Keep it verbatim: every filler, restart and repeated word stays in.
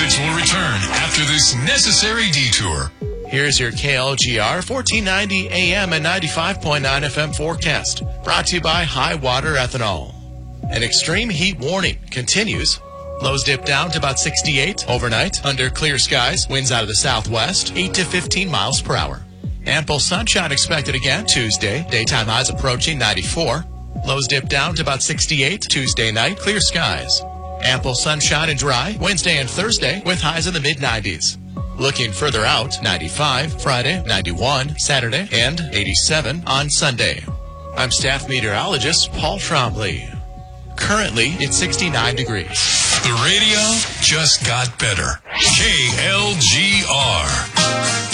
Sports will return after this necessary detour. Here's your K L G R fourteen ninety A M and ninety-five point nine F M forecast. Brought to you by High Water Ethanol. An extreme heat warning continues. Lows dip down to about sixty-eight overnight. Under clear skies, winds out of the southwest, eight to fifteen miles per hour. Ample sunshine expected again Tuesday. Daytime highs approaching ninety-four. Lows dip down to about sixty-eight Tuesday night. Clear skies. Ample sunshine and dry Wednesday and Thursday with highs in the mid nineties. Looking further out, ninety-five Friday, ninety-one Saturday, and eighty-seven on Sunday. I'm staff meteorologist Paul Trombley. Currently, it's sixty-nine degrees. The radio just got better. K L G R.